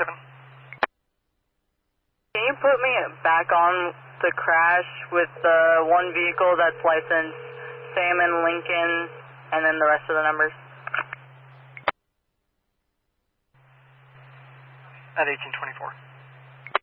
Can you put me back on the crash with the one vehicle that's licensed Salmon, Lincoln, and then the rest of the numbers? At 1824.